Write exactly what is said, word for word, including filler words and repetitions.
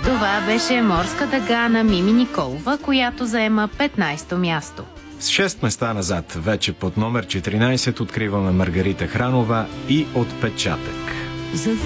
Това беше Морска дъга на Мими Николова, която заема петнайсето място. С шест места назад, вече под номер четиринайсет, откриваме Маргарита Хранова и Отпечатък. За